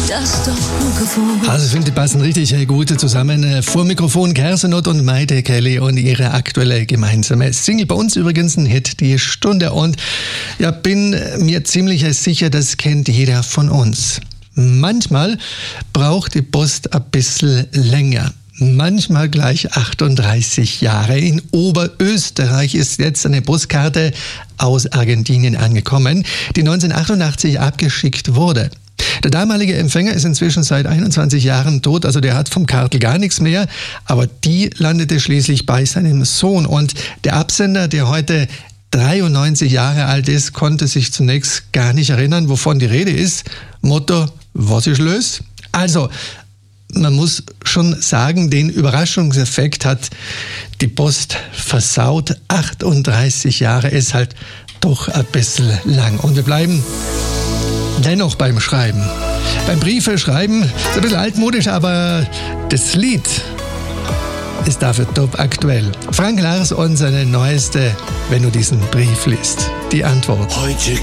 das doch gewohnt. Also ich finde, die passen richtig gut zusammen. Vor Mikrofon Kersenot und Maite Kelly und ihre aktuelle gemeinsame Single. Bei uns übrigens ein Hit, die Stunde. Und ja, bin mir ziemlich sicher, das kennt jeder von uns. Manchmal braucht die Post ein bisschen länger. Manchmal gleich 38 Jahre. In Oberösterreich ist jetzt eine Postkarte aus Argentinien angekommen, die 1988 abgeschickt wurde. Der damalige Empfänger ist inzwischen seit 21 Jahren tot, also der hat vom Kartel gar nichts mehr, aber die landete schließlich bei seinem Sohn. Und der Absender, der heute 93 Jahre alt ist, konnte sich zunächst gar nicht erinnern, wovon die Rede ist. Motto, was ist los? Also, man muss schon sagen, den Überraschungseffekt hat die Post versaut. 38 Jahre ist halt doch ein bisschen lang. Und wir bleiben dennoch beim Schreiben. Beim Briefe schreiben ist ein bisschen altmodisch, aber das Lied ist dafür top aktuell. Frank Lars und seine neueste, wenn du diesen Brief liest. Die Antwort. Heute